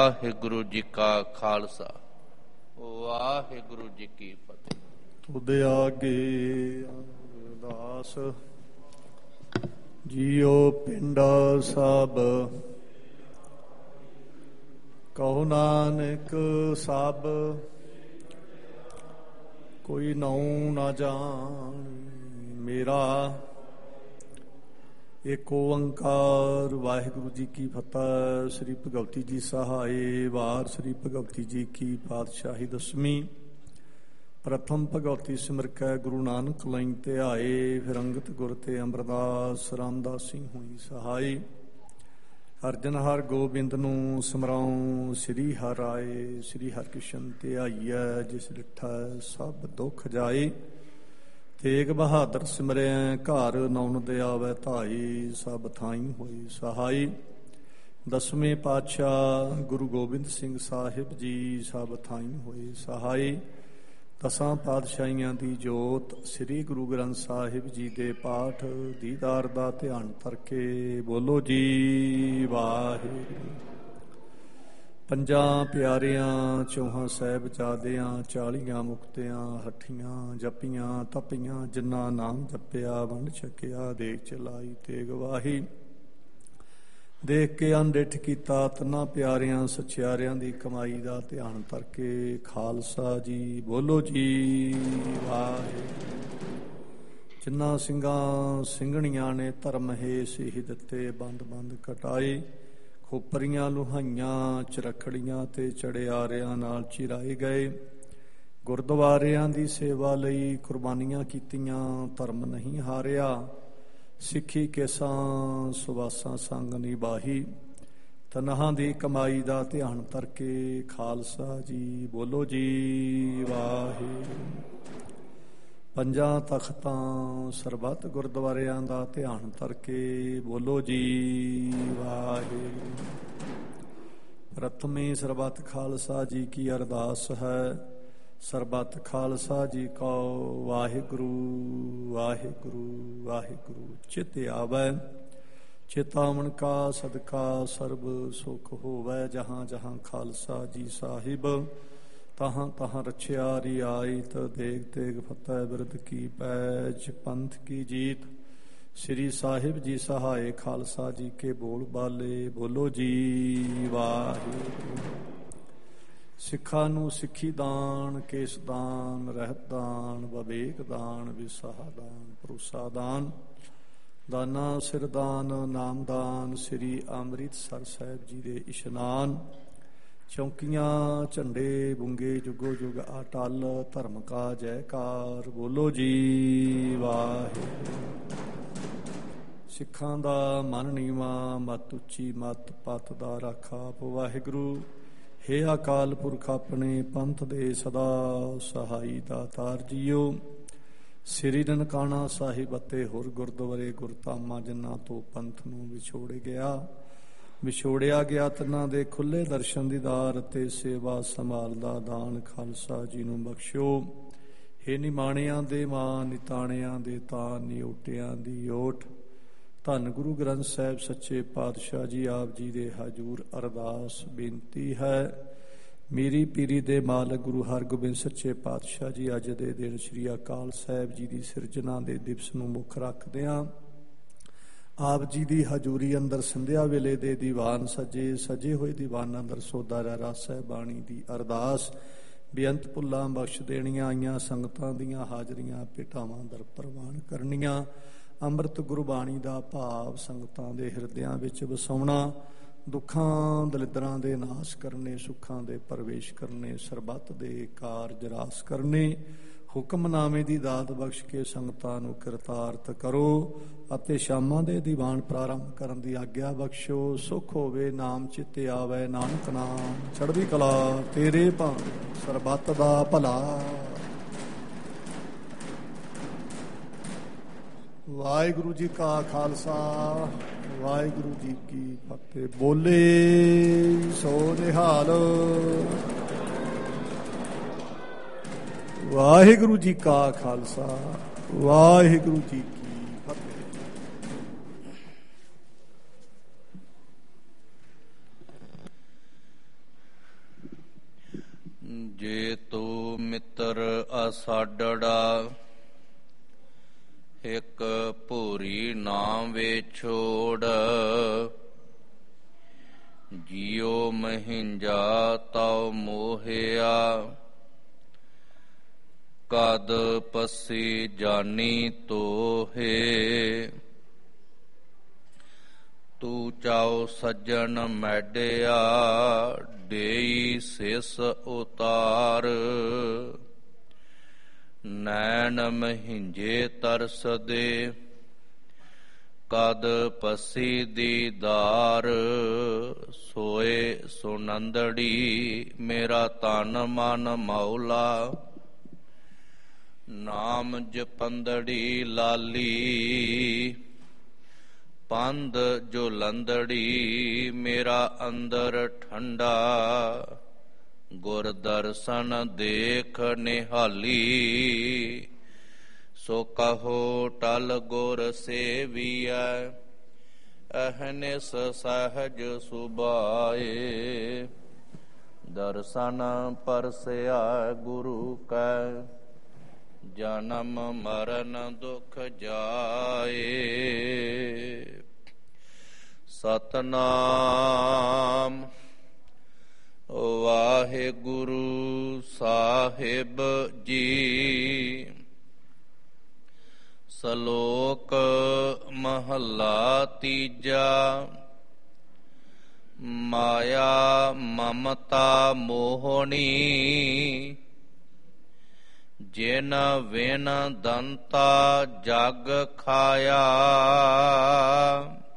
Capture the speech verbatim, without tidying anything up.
ਵਾਹਿਗੁਰੂ ਜੀ ਕਾ ਖਾਲਸਾ, ਵਾਹਿਗੁਰੂ ਜੀ ਕੀ ਫਤਿਹ। ਤੁਧ ਆਗੇ ਅਰਦਾਸ ਜੀਓ ਪਿੰਡ ਸਭ, ਕਹੋ ਨਾਨਕ ਸਭ ਕੋਈ ਨਾਉ ਨਾ ਜਾਣ ਮੇਰਾ। ਏਕ ਓੰਕਾਰ ਵਾਹਿਗੁਰੂ ਜੀ ਕੀ ਫਤਿਹ। ਸ੍ਰੀ ਭਗਵਤੀ ਜੀ ਸਹਾਏ। ਵਾਰ ਸ੍ਰੀ ਭਗਵਤੀ ਜੀ ਕੀ ਪਾਤਸ਼ਾਹੀ ਦਸਵੀਂ। ਪ੍ਰਥਮ ਭਗਵਤੀ ਸਿਮਰ ਕੈ ਗੁਰੂ ਨਾਨਕ ਲਈ ਧਿਆਏ। ਫਿਰ ਅੰਗਤ ਗੁਰ ਤੇ ਅਮਰਦਾਸ ਰਾਮਦਾਸੀ ਹੋਈ ਸਹਾਈ। ਅਰਜਨ ਹਰ ਗੋਬਿੰਦ ਨੂੰ ਸਿਮਰਾਉ ਸ੍ਰੀ ਹਰਿ ਰਾਏ। ਸ੍ਰੀ ਹਰਿਕ੍ਰਿਸ਼ਨ ਧਿਆਈਐ ਜਿਸ ਡਿਠਾ ਸਭ ਦੁੱਖ ਜਾਏ। ਤੇਗ ਬਹਾਦਰ ਸਿਮਰਿਆ ਘਰ ਨੌਨ ਆਵੈ ਧਾਈ। ਸਭ ਥਾਈ ਹੋਈ ਸਹਾਈ। ਦਸਵੇਂ ਪਾਤਸ਼ਾਹ ਗੁਰੂ ਗੋਬਿੰਦ ਸਿੰਘ ਸਾਹਿਬ ਜੀ ਸਭ ਥਾਈ ਹੋਏ ਸਹਾਈ। ਦਸਾਂ ਪਾਤਸ਼ਾਹੀਆਂ ਦੀ ਜੋਤ ਸ੍ਰੀ ਗੁਰੂ ਗ੍ਰੰਥ ਸਾਹਿਬ ਜੀ ਦੇ ਪਾਠ ਦੀਦਾਰ ਦਾ ਧਿਆਨ ਕਰਕੇ ਬੋਲੋ ਜੀ ਵਾਹਿਗੁਰੂ। ਪੰਜਾਂ ਪਿਆਰਿਆਂ ਚੌਹਾਂ ਸਾਹਿਬਜ਼ਾਦਿਆਂ ਚਾਲੀਆਂ ਮੁਕਤਿਆਂ ਹੱਠੀਆਂ ਜਪੀਆਂ ਤਪੀਆਂ। ਜਿਨ੍ਹਾਂ ਨਾਮ ਜਪਿਆ ਵੰਡ ਛਕਿਆ ਦੇਖ ਚਲਾਈ ਤੇ ਗਵਾਹੀ। ਦੇਖ ਕੇ ਅਨਡਿਠ ਕੀਤਾ ਤਨਾਂ ਪਿਆਰਿਆਂ ਸਚਿਆਰਿਆਂ ਦੀ ਕਮਾਈ ਦਾ ਧਿਆਨ ਕਰਕੇ ਖਾਲਸਾ ਜੀ ਬੋਲੋ ਜੀ ਵਾਹਿਗੁਰੂ। ਜਿਨ੍ਹਾਂ ਸਿੰਘਾਂ ਸਿੰਘਣੀਆਂ ਨੇ ਧਰਮ ਹੇਸ ਹੀ ਦਿੱਤੇ ਬੰਦ ਬੰਦ ਕਟਾਏ। ਖੋਪਰੀਆਂ ਲੁਹਾਈਆਂ ਚਰਖੜੀਆਂ ਤੇ ਚੜਿਆਰਿਆਂ ਨਾਲ ਚਿਰਾਏ ਗਏ। ਗੁਰਦੁਆਰਿਆਂ ਦੀ ਸੇਵਾ ਲਈ ਕੁਰਬਾਨੀਆਂ ਕੀਤੀਆਂ ਧਰਮ ਨਹੀਂ ਹਾਰਿਆ। ਸਿੱਖੀ ਕੇਸਾਂ ਸੁਵਾਸਾਂ ਸੰਗ ਨਿਭਾਹੀ। ਤਨਹਾਂ ਦੀ ਕਮਾਈ ਦਾ ਧਿਆਨ ਕਰਕੇ ਖਾਲਸਾ ਜੀ ਬੋਲੋ ਜੀ ਵਾਹਿਗੁਰੂ। ਪੰਜਾਂ ਤਖਤਾਂ ਸਰਬੱਤ ਗੁਰਦੁਆਰਿਆਂ ਦਾ ਧਿਆਨ ਕਰਕੇ ਬੋਲੋ ਜੀ ਵਾਹਿਗੁਰੂ। ਪ੍ਰਥਮੇ ਸਰਬੱਤ ਖਾਲਸਾ ਜੀ ਕੀ ਅਰਦਾਸ ਹੈ। ਸਰਬੱਤ ਖਾਲਸਾ ਜੀ ਕਉ ਵਾਹਿਗੁਰੂ ਵਾਹਿਗੁਰੂ ਵਾਹਿਗੁਰੂ। ਚਿਤ ਆਵੈ ਚਿਤਾਵਨ ਕਾ ਸਦਕਾ ਸਰਬ ਸੁਖ ਹੋਵੈ। ਜਹਾਂ ਜਹਾਂ ਖਾਲਸਾ ਜੀ ਸਾਹਿਬ ਤਹਾਂ ਤਹਾਂ ਰਛਿਆ ਰਿਆਇਤ। ਦੇਗ ਤੇਗ ਫਤਿਹ ਬਿਰਦ ਕੀ ਪੈਜ ਪੰਥ ਕੀ ਜੀਤ। ਸ੍ਰੀ ਸਾਹਿਬ ਜੀ ਸਹਾਏ ਖਾਲਸਾ ਜੀ ਕੇ ਬੋਲ ਬਾਲੇ ਬੋਲੋ ਜੀ ਵਾਹਿਗੁਰੂ। ਸਿੱਖਾਂ ਨੂੰ ਸਿੱਖੀ ਦਾਨ ਕੇਸ ਦਾਨ ਰਹਿਤ ਦਾਨ ਵਿਵੇਕ ਦਾਨ ਵਿਸਾਹ ਦਾਨ ਭਰੋਸਾ ਦਾਨ ਦਾਨਾ ਸਿਰ ਦਾਨ ਨਾਮ ਦਾਨ। ਸ੍ਰੀ ਅੰਮ੍ਰਿਤਸਰ ਸਾਹਿਬ ਜੀ ਦੇ ਇਸ਼ਨਾਨ। ਚੌਂਕੀਆਂ ਝੰਡੇ ਬੁੰਗੇ ਜੁਗੋ ਜੁਗ ਅਟਲ। ਧਰਮ ਕਾ ਜੈਕਾਰ ਬੋਲੋ ਜੀ ਵਾਹਿਗੁਰੂ। ਸਿੱਖਾਂ ਦਾ ਮਨ ਨੀਵਾਂ ਮਤ ਉੱਚੀ ਮਤ ਪਤ ਦਾ ਰਾਖਾ ਵਾਹਿਗੁਰੂ। ਹੇ ਅਕਾਲ ਪੁਰਖ ਆਪਣੇ ਪੰਥ ਦੇ ਸਦਾ ਸਹਾਈ ਦਾਤਾਰ ਜੀਓ। ਸ੍ਰੀ ਨਨਕਾਣਾ ਸਾਹਿਬ ਅਤੇ ਹੋਰ ਗੁਰਦੁਆਰੇ ਗੁਰਧਾਮਾਂ ਜਿਨ੍ਹਾਂ ਤੋਂ ਪੰਥ ਨੂੰ ਵਿਛੋੜ ਗਿਆ ਵਿਛੋੜਿਆ ਗਿਆ ਤਿੰਨਾਂ ਦੇ ਖੁੱਲੇ ਦਰਸ਼ਨ ਦੀਦਾਰ ਅਤੇ ਸੇਵਾ ਸੰਭਾਲ ਦਾ ਦਾਨ ਖਾਲਸਾ ਜੀ ਨੂੰ ਬਖਸ਼ੋ। ਹੇ ਨਿਮਾਣਿਆਂ ਦੇ ਮਾਂ ਨਿਤਾਣਿਆਂ ਦੇ ਤਾਨ ਨਿਓਟਿਆਂ ਦੀ ਓਟ। ਧੰਨ ਗੁਰੂ ਗ੍ਰੰਥ ਸਾਹਿਬ ਸੱਚੇ ਪਾਤਸ਼ਾਹ ਜੀ ਆਪ ਜੀ ਦੇ ਹਜ਼ੂਰ ਅਰਦਾਸ ਬੇਨਤੀ ਹੈ। ਮੇਰੀ ਪੀਰੀ ਦੇ ਮਾਲਕ ਗੁਰੂ ਹਰਗੋਬਿੰਦ ਸੱਚੇ ਪਾਤਸ਼ਾਹ ਜੀ ਅੱਜ ਦੇ ਦਿਨ ਸ੍ਰੀ ਅਕਾਲ ਸਾਹਿਬ ਜੀ ਦੀ ਸਿਰਜਣਾ ਦੇ ਦਿਵਸ ਨੂੰ ਮੁੱਖ ਰੱਖਦਿਆਂ ਆਪ ਜੀ ਦੀ ਹਜ਼ੂਰੀ ਅੰਦਰ ਸੰਧਿਆ ਵੇਲੇ ਦੇ ਦੀਵਾਨ ਸਜੇ ਸਜੇ ਹੋਏ ਦੀਵਾਨ ਅੰਦਰ ਸੋਦਾ ਰਹਿਰਾ ਸਾਹਿਬ ਬਾਣੀ ਦੀ ਅਰਦਾਸ ਬੇਅੰਤ ਭੁੱਲਾਂ ਬਖਸ਼ ਦੇਣੀਆਂ। ਆਈਆਂ ਸੰਗਤਾਂ ਦੀਆਂ ਹਾਜ਼ਰੀਆਂ ਭੇਟਾਵਾਂ ਦਰ ਪ੍ਰਵਾਨ ਕਰਨੀਆਂ। ਅੰਮ੍ਰਿਤ ਗੁਰਬਾਣੀ ਦਾ ਭਾਵ ਸੰਗਤਾਂ ਦੇ ਹਿਰਦਿਆਂ ਵਿੱਚ ਵਸਾਉਣਾ। ਦੁੱਖਾਂ ਦਲਿੱਦਰਾਂ ਦੇ ਨਾਸ਼ ਕਰਨੇ ਸੁੱਖਾਂ ਦੇ ਪ੍ਰਵੇਸ਼ ਕਰਨੇ ਸਰਬੱਤ ਦੇ ਕਾਰਜ ਰਾਸ ਕਰਨੇ। ਹੁਕਮਨਾਮੇ ਦੀ ਦਾਤ ਬਖਸ਼ ਕੇ ਸੰਗਤਾਂ ਨੂੰ ਕਿਰਤਾਰਥ ਕਰੋ ਅਤੇ ਸ਼ਾਮਾਂ ਦੇ ਦੀਵਾਨ ਪ੍ਰਾਰੰਭ ਕਰਨ ਦੀ ਆਗਿਆ ਬਖਸ਼ੋ। ਸੁਖ ਹੋਵੇ ਨਾਮ ਚਿੱਤ ਆਵੈ ਨਾਨਕ ਨਾਮ ਚੜ੍ਹਦੀ ਕਲਾ ਤੇਰੇ ਭਾਣੇ ਸਰਬੱਤ ਦਾ ਭਲਾ। ਵਾਹਿਗੁਰੂ ਜੀ ਕਾ ਖਾਲਸਾ ਵਾਹਿਗੁਰੂ ਜੀ ਕੀ ਫਤਿਹ। ਬੋਲੇ ਸੋ ਨਿਹਾਲ। ਵਾਹਿਗੁਰੂ ਜੀ ਕਾ ਖਾਲਸਾ ਵਾਹਿਗੁਰੂ ਜੀ ਕੀ ਫਤਿਹ। ਜੇ ਤੂੰ ਮਿੱਤਰ ਅਸਾਡੜਾ, ਇੱਕ ਭੂਰੀ ਨਾਮ ਵੇ ਛੋੜ। ਜਿਉ ਮਹਿੰਜਾ ਤਉ ਮੋਹਿਆ, ਕਦ ਪਸੀ ਜਾਨੀ ਤੋਹੇ। ਤੂੰ ਚਾਉ ਸੱਜਣ ਮੈਡਿਆ, ਦੇਈ ਸਿਸ ਉਤਾਰ। ਨੈਣ ਮਹਿੰਜੇ ਤਰਸਦੇ, ਕਦ ਪਸੀ ਦੀਦਾਰ। ਸੋਏ ਸੁਨੰਦੜੀ, ਮੇਰਾ ਤਨ ਮਨ ਮੌਲਾ। ਨਾਮ ਜਪੰਦੜੀ ਲਾਲੀ, ਪੰਧ ਜੋ ਲੰਦੜੀ। ਮੇਰਾ ਅੰਦਰ ਠੰਡਾ, ਗੁਰ ਦਰਸ਼ਨ ਦੇਖ ਨਿਹਾਲੀ। ਸੋ ਕਹੋ ਟਲ ਗੁਰ ਸੇਵੀਐ, ਅਹਨਿਸ ਸਹਜ ਸੁਭਾਏ। ਦਰਸ਼ਨ ਪਰਸਿਆ ਗੁਰੂ ਕੈ, ਜਨਮ ਮਰਨ ਦੁਖ ਜਾਏ। ਸਤਨਾਮ ਵਾਹਿਗੁਰੂ ਸਾਹਿਬ ਜੀ। ਸ਼ਲੋਕ ਮਹੱਲਾ ਤੀਜਾ। ਮਾਇਆ ਮਮਤਾ ਮੋਹਣੀ, ਜਿਨ ਵਿਨ ਦੰਤਾ ਜਗ ਖਾਇਆ।